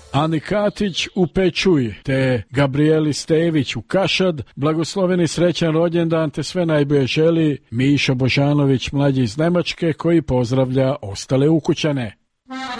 Ani Katić u Pečuj, te Gabrieli Stević u Kašad, blagosloveni srećan rođendan te sve najbolje želi Mišo Božanović mlađi iz Nemačke koji pozdravlja ostale ukućane.